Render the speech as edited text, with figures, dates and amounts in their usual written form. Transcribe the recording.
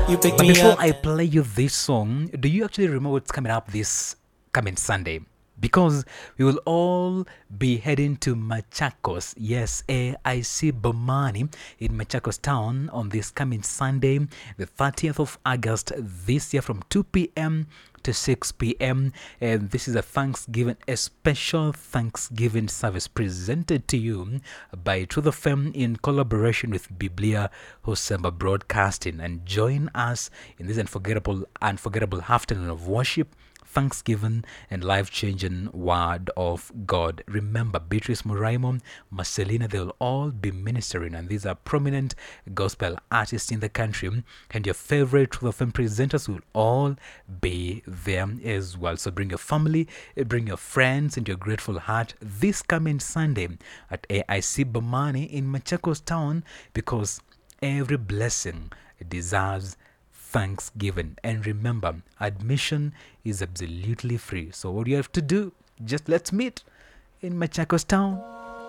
You pick But me before up. I play you this song, do you actually remember what's coming up this coming Sunday? Because we will all be heading to Machakos. Yes, AIC Bomani in Machakos town on this coming Sunday, the 30th of August this year from 2 p.m. to 6 p.m. And this is a special Thanksgiving service presented to you by Truth FM in collaboration with Biblia Hosema Broadcasting. And join us in this unforgettable afternoon of worship, thanksgiving, and life-changing word of God. Remember, Beatrice Muraimo, Marcelina, they'll all be ministering, and these are prominent gospel artists in the country, and your favorite Truth FM presenters will all be there as well. So bring your family, bring your friends, and your grateful heart this coming Sunday at AIC Bomani in Machakos town, because every blessing deserves Thanksgiving. And remember, admission is absolutely free. So what you have to do, just let's meet in Machakos town.